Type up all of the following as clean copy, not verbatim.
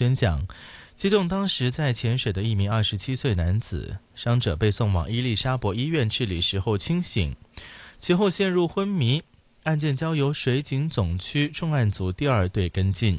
悬奖，击中当时在潜水的一名27岁男子，伤者被送往伊丽莎白医院治理时候清醒，其后陷入昏迷。案件交由水警总区重案组第2队跟进。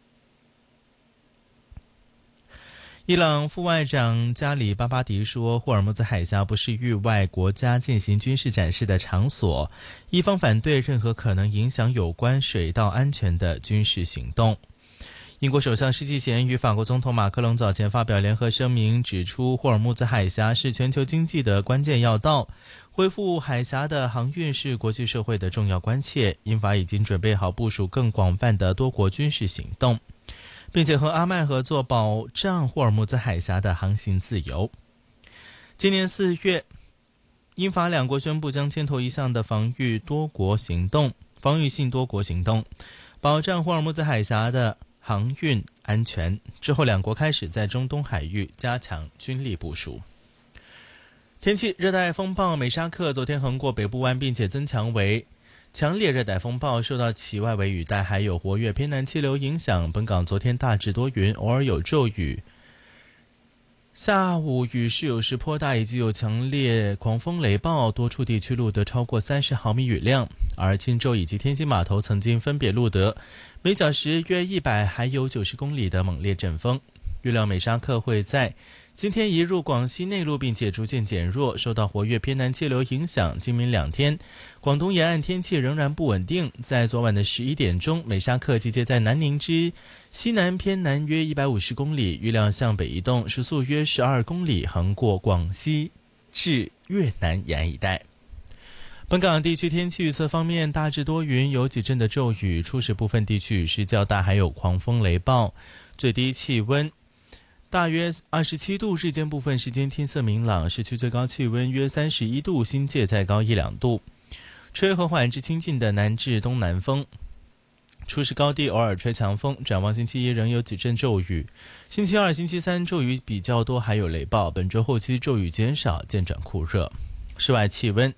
伊朗副外长加里巴巴迪说，霍尔木兹海峡不是域外国家进行军事展示的场所，伊方反对任何可能影响有关水道安全的军事行动。英国首相施纪贤与法国总统马克龙早前发表联合声明，指出霍尔木兹海峡是全球经济的关键要道，恢复海峡的航运是国际社会的重要关切。英法已经准备好部署更广泛的多国军事行动，并且和阿曼合作保障霍尔木兹海峡的航行自由。今年4月，英法两国宣布将牵头一项的防御性多国行动，保障霍尔木兹海峡的航运安全。之后两国开始在中东海域加强军力部署。天气，热带风暴美沙克昨天横过北部湾，并且增强为强烈热带风暴，受到其外围雨带还有活跃偏南气流影响，本港昨天大致多云，偶尔有骤雨，下午雨势有时颇大，以及有强烈狂风雷暴，多处地区录得超过30毫米雨量。而青州以及天星码头曾经分别录得每小时约100还有90公里的猛烈阵风。预料美沙克会在今天移入广西内陆，并且逐渐减弱，受到活跃偏南气流影响，今明2天广东沿岸天气仍然不稳定。在昨晚的11点钟，美沙克集结在南宁之西南偏南约150公里，预料向北移动，时速约12公里，横过广西至越南沿岸一带。本港地区天气预测方面，大致多云，有几阵的骤雨，初时部分地区雨势较大，还有狂风雷暴，最低气温大约27度，日间部分时间天色明朗，市区最高气温约31度，新界再高1-2度，吹和缓至清劲的南至东南风，初时高地偶尔吹强风。展望星期一仍有几阵骤雨，星期二、星期三骤雨比较多，还有雷暴。本周后期骤雨减少，渐转酷热。室外气温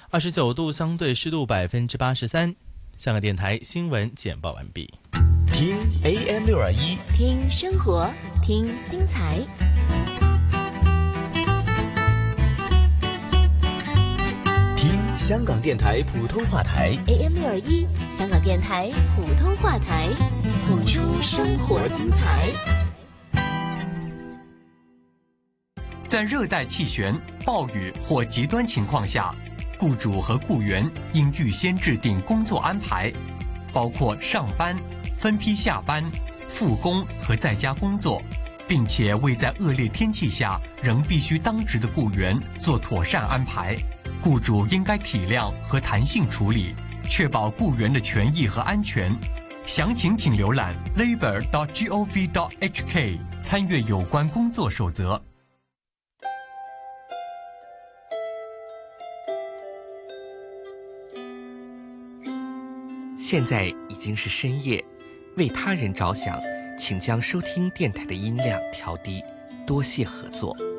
29度，相对湿度83%。香港电台新闻简报完毕。 听 AM621， 听生活，听精彩。 听香港电台普通话台 AM621，香港电台普通话台，谱出生活精彩。 在热带气旋、暴雨或极端情况下，雇主和雇员应预先制定工作安排，包括上班、分批下班、复工和在家工作，并且为在恶劣天气下仍必须当值的雇员做妥善安排。雇主应该体谅和弹性处理，确保雇员的权益和安全。详情请浏览 labor.gov.hk， 参阅有关工作守则。 现在已经是深夜，为他人着想，请将收听电台的音量调低，多谢合作。